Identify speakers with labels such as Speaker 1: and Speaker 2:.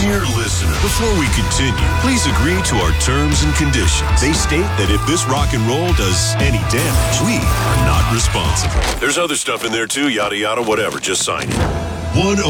Speaker 1: Dear listener, before we continue, please agree to our terms and conditions. They state that if this rock and roll does any damage, we are not responsible. There's other stuff in there too, yada yada, whatever. Just sign it.